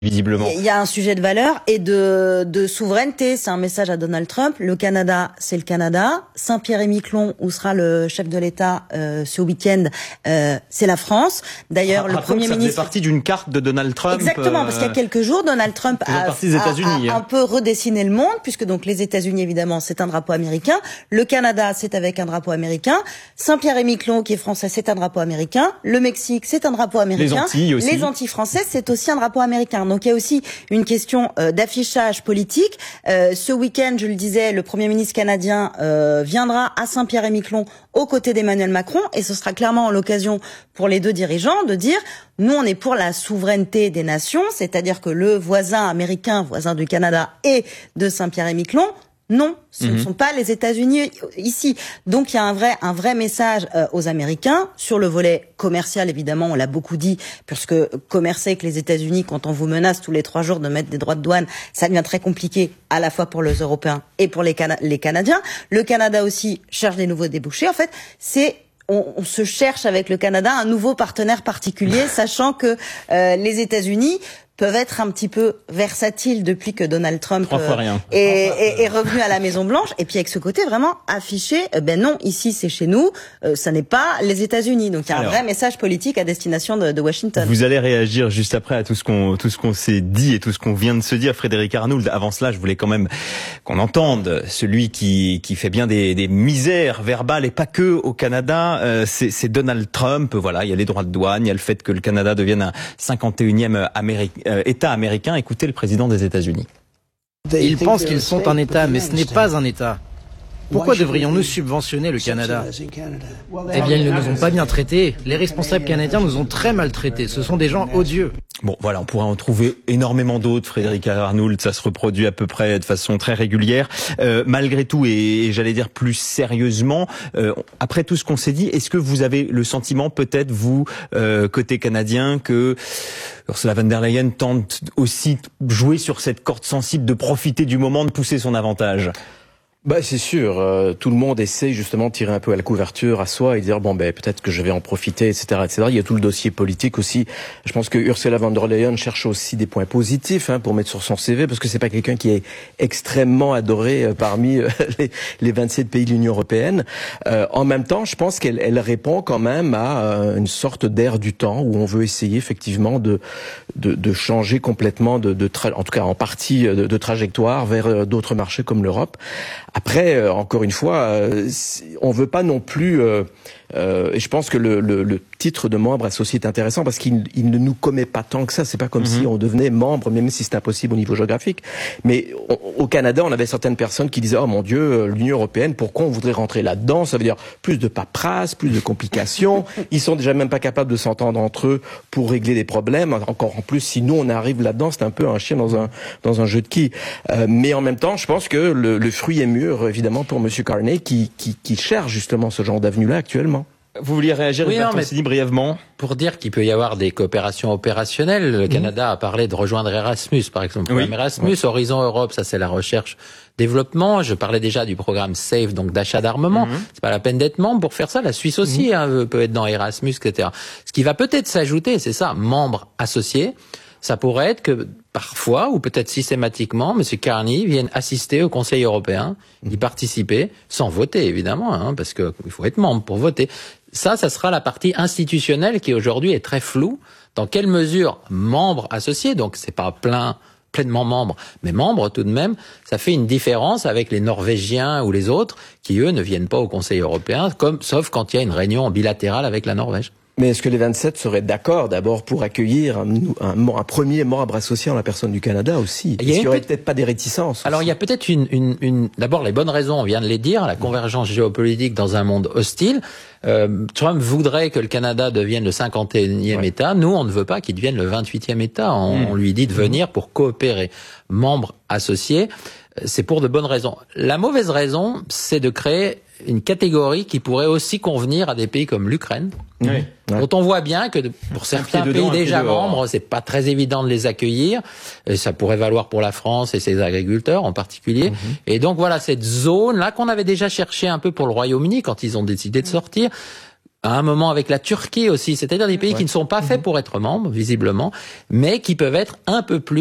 visiblement. Il y a un sujet de valeur et de souveraineté. C'est un message à Donald Trump. Le Canada, c'est le Canada. Saint-Pierre-et-Miquelon, où sera le chef de l'État ce week-end, c'est la France. D'ailleurs, le Premier ministre... Ça faisait partie d'une carte de Donald Trump. Exactement, parce qu'il y a quelques jours, Donald Trump a un peu redessiné le monde, puisque donc les États-Unis, évidemment, c'est un drapeau américain. Le Canada, c'est avec un drapeau américain. Saint-Pierre-et-Miquelon, qui est français, c'est un drapeau américain. Le Mexique, c'est un drapeau américain. Les Antilles aussi. Les Antilles françaises, c'est aussi un drapeau américain. Donc il y a aussi une question d'affichage politique. Ce week-end, je le disais, le Premier ministre canadien viendra à Saint-Pierre-et-Miquelon aux côtés d'Emmanuel Macron, et ce sera clairement l'occasion pour les deux dirigeants de dire « Nous, on est pour la souveraineté des nations », c'est-à-dire que le voisin américain, voisin du Canada et de Saint-Pierre-et-Miquelon, non, ce ne sont pas les États-Unis ici. Donc il y a un vrai message aux Américains sur le volet commercial. Évidemment, on l'a beaucoup dit, puisque commercer avec les États-Unis, quand on vous menace tous les 3 jours de mettre des droits de douane, ça devient très compliqué à la fois pour les Européens et pour les Canadiens. Le Canada aussi cherche des nouveaux débouchés. En fait, on se cherche avec le Canada un nouveau partenaire particulier, sachant que les États-Unis peuvent être un petit peu versatiles depuis que Donald Trump est revenu à la Maison-Blanche. Et puis avec ce côté vraiment affiché, ben non, ici c'est chez nous, ça n'est pas les États-Unis. Donc il y a un vrai message politique à destination de Washington. Vous allez réagir juste après à tout ce qu'on s'est dit et tout ce qu'on vient de se dire, Frédéric Arnould. Avant cela, je voulais quand même qu'on entende celui qui fait bien des misères verbales et pas que au Canada. C'est Donald Trump. Voilà, il y a les droits de douane, il y a le fait que le Canada devienne un 51e État américain. Écoutez le président des États-Unis. Ils pensent qu'ils sont un État, mais ce n'est pas un État. Pourquoi devrions-nous subventionner le Canada? Eh bien, ils ne nous ont pas bien traités. Les responsables canadiens nous ont très mal traités. Ce sont des gens odieux. Bon, voilà, on pourrait en trouver énormément d'autres, Frédéric Arnould, ça se reproduit à peu près de façon très régulière. Malgré tout, et j'allais dire plus sérieusement, après tout ce qu'on s'est dit, est-ce que vous avez le sentiment, peut-être vous, côté canadien, que Ursula von der Leyen tente aussi de jouer sur cette corde sensible, de profiter du moment, de pousser son avantage? C'est sûr, tout le monde essaie justement de tirer un peu à la couverture à soi et dire peut-être que je vais en profiter, etc., etc. Il y a tout le dossier politique aussi. Je pense que Ursula von der Leyen cherche aussi des points positifs pour mettre sur son CV, parce que c'est pas quelqu'un qui est extrêmement adoré parmi les 27 pays de l'Union européenne. En même temps, je pense qu'elle répond quand même à une sorte d'air du temps où on veut essayer effectivement de changer complètement en tout cas en partie de trajectoire vers d'autres marchés comme l'Europe. Après, encore une fois, on veut pas non plus. Et je pense que le titre de membre associé est intéressant parce qu'il ne nous commet pas tant que ça. C'est pas comme si on devenait membre, même si c'est impossible au niveau géographique. Mais au Canada, on avait certaines personnes qui disaient « Oh mon Dieu, l'Union européenne, pourquoi on voudrait rentrer là-dedans ?» Ça veut dire plus de paperasse, plus de complications. Ils sont déjà même pas capables de s'entendre entre eux pour régler des problèmes. Encore en plus, si nous on arrive là-dedans, c'est un peu un chien dans un jeu de quilles. Mais en même temps, je pense que le fruit est mûr, évidemment, pour Monsieur Carney qui cherche justement ce genre d'avenue-là actuellement. Vous vouliez réagir, dit brièvement? Pour dire qu'il peut y avoir des coopérations opérationnelles, le Canada a parlé de rejoindre Erasmus, par exemple. Oui. Erasmus, Horizon Europe, ça c'est la recherche-développement. Je parlais déjà du programme SAFE, donc d'achat d'armement. C'est pas la peine d'être membre pour faire ça. La Suisse aussi peut être dans Erasmus, etc. Ce qui va peut-être s'ajouter, c'est ça, membre associé. Ça pourrait être que parfois, ou peut-être systématiquement, M. Carney vienne assister au Conseil européen, y participer, sans voter évidemment, parce que il faut être membre pour voter. Ça sera la partie institutionnelle qui aujourd'hui est très floue. Dans quelle mesure membre associé, donc c'est pas pleinement membre, mais membre tout de même, ça fait une différence avec les Norvégiens ou les autres qui eux ne viennent pas au Conseil européen, sauf quand il y a une réunion bilatérale avec la Norvège. Mais est-ce que les 27 seraient d'accord d'abord pour accueillir un premier membre associé en la personne du Canada aussi? Est-ce qu'il y aurait peut-être pas des réticences? Alors il y a peut-être d'abord les bonnes raisons, on vient de les dire, la convergence géopolitique dans un monde hostile. Trump voudrait que le Canada devienne le 51e État. Nous, on ne veut pas qu'il devienne le 28e État. On lui dit de venir pour coopérer. Membre associé, c'est pour de bonnes raisons. La mauvaise raison, c'est de créer une catégorie qui pourrait aussi convenir à des pays comme l'Ukraine. Oui. Dont on voit bien que pour certains pays déjà membres, c'est pas très évident de les accueillir. Et ça pourrait valoir pour la France et ses agriculteurs en particulier. Et donc voilà, cette zone-là qu'on avait déjà cherché un peu pour le Royaume-Uni quand ils ont décidé de sortir, à un moment avec la Turquie aussi, c'est-à-dire des pays qui ne sont pas faits pour être membres, visiblement, mais qui peuvent être un peu plus